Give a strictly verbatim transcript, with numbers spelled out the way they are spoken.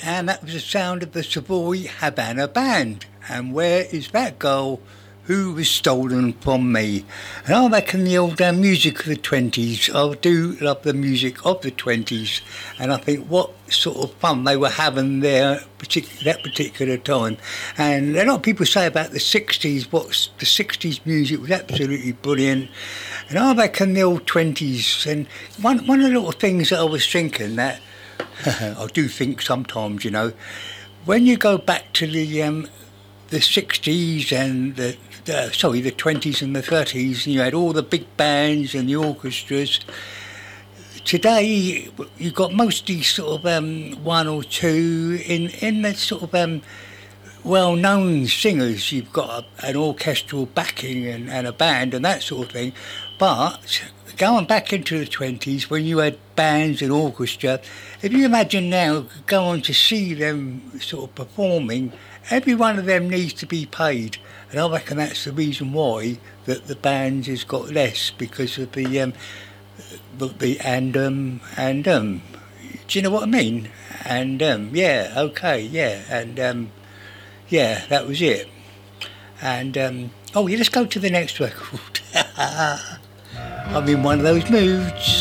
And that was the sound of the Savoy Havana Band. And Where Is That Girl Who Was Stolen From Me? And I reckon the old uh, music of the twenties, I do love the music of the twenties, and I think what sort of fun they were having there partic- that particular time. And a lot of people say about the sixties, what the sixties music was absolutely brilliant. And I reckon the old twenties, and one, one of the little things that I was thinking that, I do think sometimes, you know, when you go back to the um, the sixties and the, the sorry the twenties and the thirties, and you had all the big bands and the orchestras. Today you've got mostly sort of um, one or two in in the sort of um, well-known singers. You've got a, an orchestral backing and, and a band and that sort of thing. But going back into the twenties, when you had bands and orchestra, if you imagine now going to see them sort of performing, every one of them needs to be paid. And I reckon that's the reason why that the bands has got less, because of the um, the, the and um and um. Do you know what I mean? And um, yeah, okay, yeah, and um, yeah, that was it. And um, oh yeah, let's go to the next record. I'm in one of those moods.